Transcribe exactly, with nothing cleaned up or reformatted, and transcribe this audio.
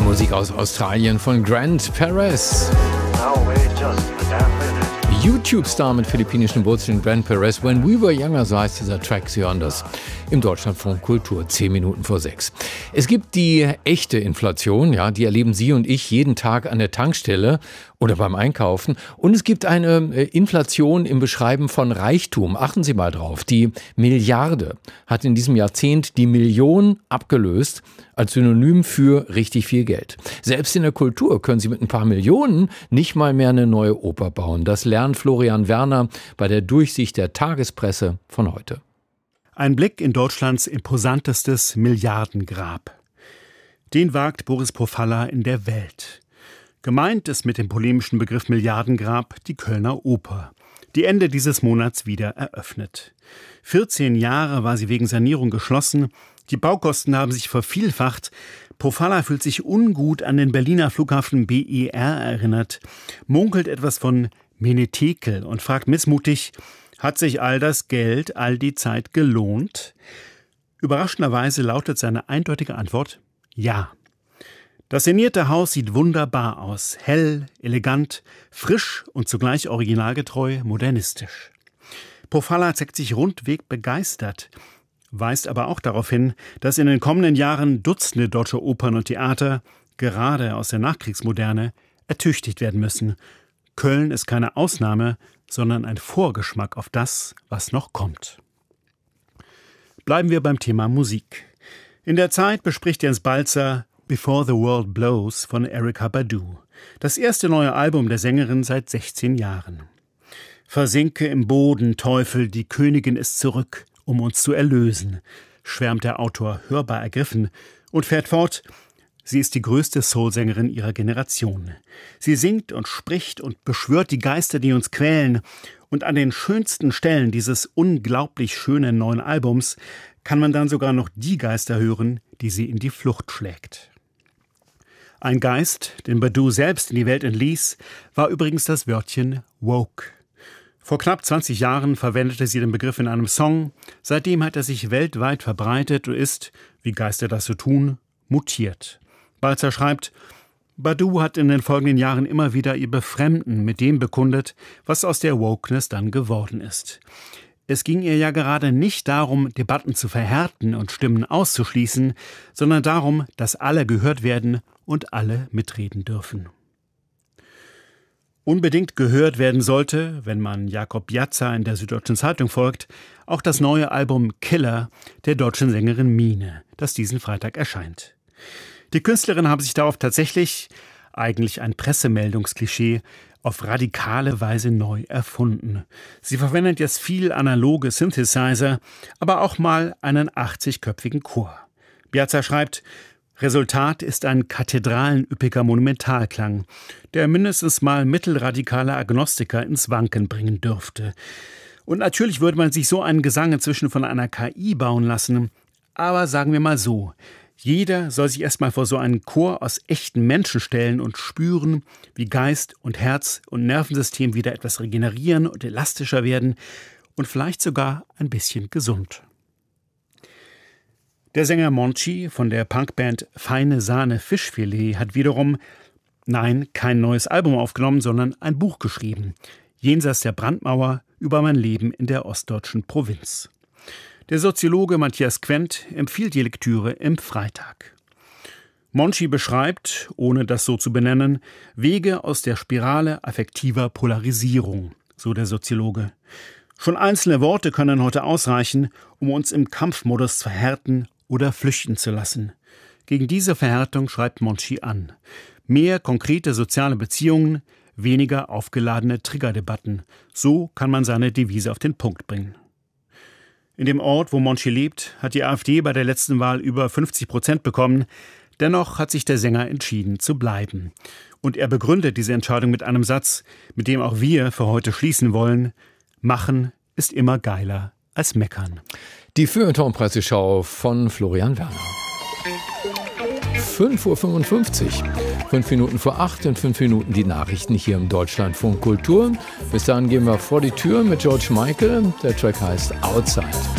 Musik aus Australien von Grant Perez. YouTube-Star mit philippinischen Wurzeln Grant Perez. When We Were Younger, so heißt dieser Track. Sie hören das im Deutschlandfunk Kultur, zehn Minuten vor sechs. Es gibt die echte Inflation, ja, die erleben Sie und ich jeden Tag an der Tankstelle oder beim Einkaufen. Und es gibt eine Inflation im Beschreiben von Reichtum. Achten Sie mal drauf. Die Milliarde hat in diesem Jahrzehnt die Million abgelöst als Synonym für richtig viel Geld. Selbst in der Kultur können Sie mit ein paar Millionen nicht mal mehr eine neue Oper bauen. Das lernt Florian Werner bei der Durchsicht der Tagespresse von heute. Ein Blick in Deutschlands imposantestes Milliardengrab. Den wagt Boris Pofalla in der Welt. Gemeint ist mit dem polemischen Begriff Milliardengrab die Kölner Oper, die Ende dieses Monats wieder eröffnet. vierzehn Jahre war sie wegen Sanierung geschlossen. Die Baukosten haben sich vervielfacht. Pofalla fühlt sich ungut an den Berliner Flughafen B E R erinnert, munkelt etwas von Menetekel und fragt missmutig, hat sich all das Geld, all die Zeit gelohnt? Überraschenderweise lautet seine eindeutige Antwort ja. Das sanierte Haus sieht wunderbar aus, hell, elegant, frisch und zugleich originalgetreu modernistisch. Pofalla zeigt sich rundweg begeistert, weist aber auch darauf hin, dass in den kommenden Jahren Dutzende deutsche Opern und Theater, gerade aus der Nachkriegsmoderne, ertüchtigt werden müssen. Köln ist keine Ausnahme, sondern ein Vorgeschmack auf das, was noch kommt. Bleiben wir beim Thema Musik. In der Zeit bespricht Jens Balzer Before the World Blows von Erykah Badu, das erste neue Album der Sängerin seit sechzehn Jahren. Versinke im Boden, Teufel, die Königin ist zurück, um uns zu erlösen, schwärmt der Autor hörbar ergriffen und fährt fort: Sie ist die größte Soul-Sängerin ihrer Generation. Sie singt und spricht und beschwört die Geister, die uns quälen. Und an den schönsten Stellen dieses unglaublich schönen neuen Albums kann man dann sogar noch die Geister hören, die sie in die Flucht schlägt. Ein Geist, den Badu selbst in die Welt entließ, war übrigens das Wörtchen woke. Vor knapp zwanzig Jahren verwendete sie den Begriff in einem Song. Seitdem hat er sich weltweit verbreitet und ist, wie Geister das so tun, mutiert. Balzer schreibt, Badu hat in den folgenden Jahren immer wieder ihr Befremden mit dem bekundet, was aus der Wokeness dann geworden ist. Es ging ihr ja gerade nicht darum, Debatten zu verhärten und Stimmen auszuschließen, sondern darum, dass alle gehört werden und alle mitreden dürfen. Unbedingt gehört werden sollte, wenn man Jakob Piazza in der Süddeutschen Zeitung folgt, auch das neue Album Killer der deutschen Sängerin Mine, das diesen Freitag erscheint. Die Künstlerin habe sich darauf tatsächlich, eigentlich ein Pressemeldungsklischee, auf radikale Weise neu erfunden. Sie verwendet jetzt viel analoge Synthesizer, aber auch mal einen achtzigköpfigen Chor. Piazza schreibt, Resultat ist ein kathedralenüppiger Monumentalklang, der mindestens mal mittelradikale Agnostiker ins Wanken bringen dürfte. Und natürlich würde man sich so einen Gesang inzwischen von einer K I bauen lassen, aber sagen wir mal so, jeder soll sich erstmal vor so einen Chor aus echten Menschen stellen und spüren, wie Geist und Herz und Nervensystem wieder etwas regenerieren und elastischer werden und vielleicht sogar ein bisschen gesund. Der Sänger Monchi von der Punkband Feine Sahne Fischfilet hat wiederum, nein, kein neues Album aufgenommen, sondern ein Buch geschrieben. Jenseits der Brandmauer über mein Leben in der ostdeutschen Provinz. Der Soziologe Matthias Quent empfiehlt die Lektüre im Freitag. Monchi beschreibt, ohne das so zu benennen, Wege aus der Spirale affektiver Polarisierung, so der Soziologe. Schon einzelne Worte können heute ausreichen, um uns im Kampfmodus verhärten oder flüchten zu lassen. Gegen diese Verhärtung schreibt Monchi an. Mehr konkrete soziale Beziehungen, weniger aufgeladene Triggerdebatten. So kann man seine Devise auf den Punkt bringen. In dem Ort, wo Monchi lebt, hat die AfD bei der letzten Wahl über fünfzig Prozent bekommen. Dennoch hat sich der Sänger entschieden zu bleiben. Und er begründet diese Entscheidung mit einem Satz, mit dem auch wir für heute schließen wollen: Machen ist immer geiler als meckern. Die Feuilleton-Presseschau von Florian Werner. fünf Uhr fünfundfünfzig. Fünf Minuten vor acht und fünf Minuten die Nachrichten hier im Deutschlandfunk Kultur. Bis dahin gehen wir vor die Tür mit George Michael. Der Track heißt Outside.